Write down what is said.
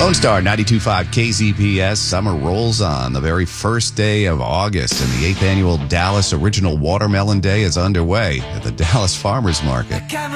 Lone Star 92.5 KZPS. Summer rolls on. The very first day of August, and the 8th annual Dallas Original Watermelon Day is underway at the Dallas Farmers Market.